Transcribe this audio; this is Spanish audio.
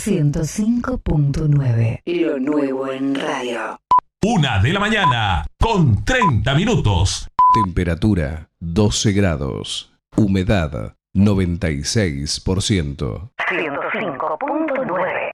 105.9. Lo nuevo en radio. 1:00 con 30 minutos. Temperatura 12 grados. Humedad 96%. 105.9.